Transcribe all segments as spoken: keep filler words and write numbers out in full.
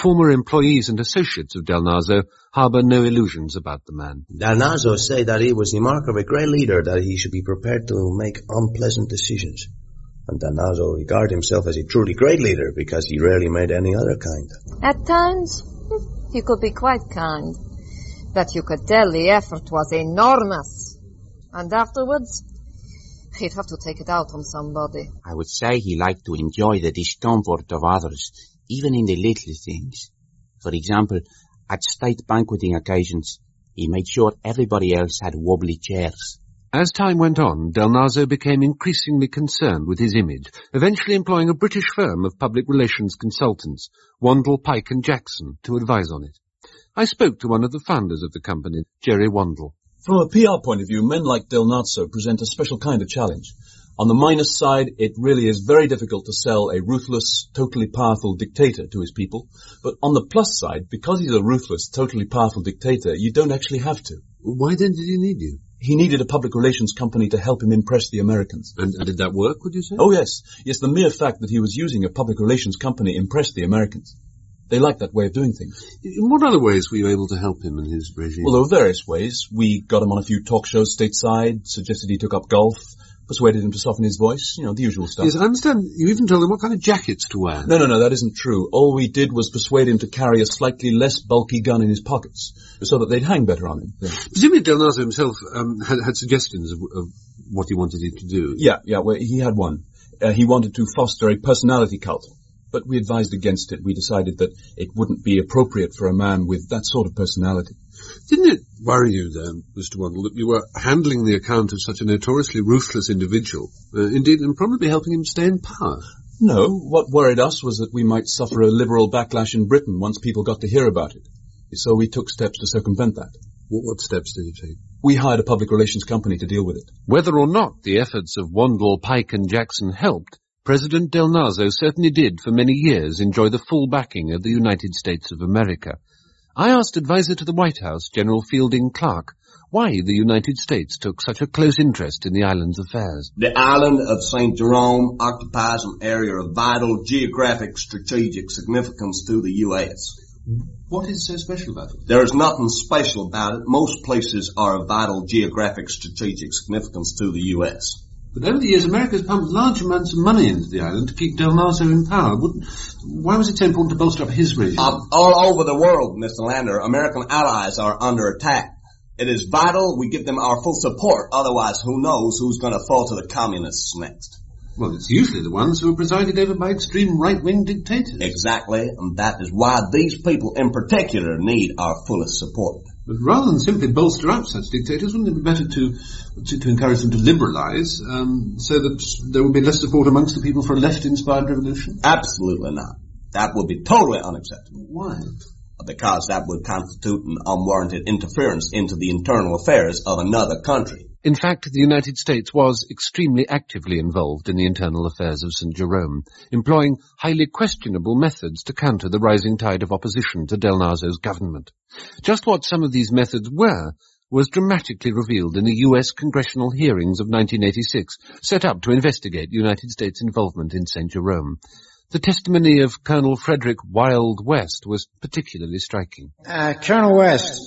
former employees and associates of Del Naso harbour no illusions about the man. Del Naso say that he was the mark of a great leader, that he should be prepared to make unpleasant decisions. And Del Naso regarded himself as a truly great leader because he rarely made any other kind. At times, he could be quite kind. But you could tell the effort was enormous. And afterwards, he'd have to take it out on somebody. I would say he liked to enjoy the discomfort of others, even in the little things. For example, at state banqueting occasions, he made sure everybody else had wobbly chairs. As time went on, Del Naso became increasingly concerned with his image, eventually employing a British firm of public relations consultants, Wandle, Pike and Jackson, to advise on it. I spoke to one of the founders of the company, Jerry Wandle. From a P R point of view, men like Del Naso present a special kind of challenge. On the minus side, it really is very difficult to sell a ruthless, totally powerful dictator to his people. But on the plus side, because he's a ruthless, totally powerful dictator, you don't actually have to. Why then did he need you? He needed a public relations company to help him impress the Americans. And, and did that work, would you say? Oh, yes. Yes, the mere fact that he was using a public relations company impressed the Americans. They liked that way of doing things. In what other ways were you able to help him in his regime? Well, there were various ways. We got him on a few talk shows stateside, suggested he took up golf, persuaded him to soften his voice, you know, the usual stuff. Yes, I understand. You even told him what kind of jackets to wear. No, no, no, that isn't true. All we did was persuade him to carry a slightly less bulky gun in his pockets, so that they'd hang better on him. Yeah. Presumably Del Naso himself um, had, had suggestions of, of what he wanted him to do. Yeah, yeah, well, he had one. Uh, he wanted to foster a personality cult. But we advised against it. We decided that it wouldn't be appropriate for a man with that sort of personality. Didn't it worry you, then, Mister Wandle, that you were handling the account of such a notoriously ruthless individual, uh, indeed, and probably helping him stay in power? No, what worried us was that we might suffer a liberal backlash in Britain once people got to hear about it. So we took steps to circumvent that. What, what steps did you take? We hired a public relations company to deal with it. Whether or not the efforts of Wandle, Pike and Jackson helped, President Del Naso certainly did for many years enjoy the full backing of the United States of America. I asked advisor to the White House, General Fielding Clark, why the United States took such a close interest in the island's affairs. The island of Saint Jerome occupies an area of vital geographic strategic significance to the U S What is so special about it? There is nothing special about it. Most places are of vital geographic strategic significance to the U S But over the years, America has pumped large amounts of money into the island to keep Del Naso in power. Wouldn't, why was it so important to bolster up his regime? Um, all over the world, Mister Lander, American allies are under attack. It is vital we give them our full support. Otherwise, who knows who's going to fall to the communists next. Well, it's usually the ones who are presided over by extreme right-wing dictators. Exactly, and that is why these people in particular need our fullest support. But rather than simply bolster up such dictators, wouldn't it be better to to, to encourage them to liberalise, um, so that there would be less support amongst the people for a left-inspired revolution? Absolutely not. That would be totally unacceptable. Why? Because that would constitute an unwarranted interference into the internal affairs of another country. In fact, the United States was extremely actively involved in the internal affairs of Saint Jerome, employing highly questionable methods to counter the rising tide of opposition to Del Naso's government. Just what some of these methods were was dramatically revealed in the U S congressional hearings of nineteen eighty-six, set up to investigate United States involvement in Saint Jerome. The testimony of Colonel Frederick Wild West was particularly striking. Uh, Colonel West,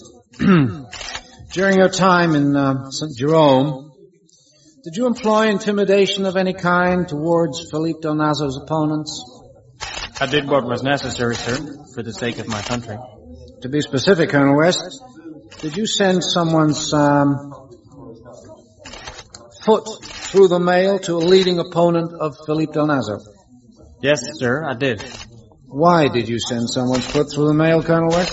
during your time in uh, Saint Jerome, did you employ intimidation of any kind towards Philippe Del Naso's opponents? I did what was necessary, sir, for the sake of my country. To be specific, Colonel West, did you send someone's um, foot through the mail to a leading opponent of Philippe Del Naso? Yes, sir, I did. Why did you send someone's foot through the mail, Colonel West?